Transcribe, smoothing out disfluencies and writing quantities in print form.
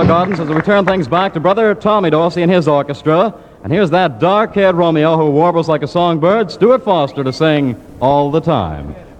Romeo Gardens as we turn things back to Brother Tommy Dorsey and his orchestra. And here's that dark-haired Romeo who warbles like a songbird, Stuart Foster, to sing All the Time.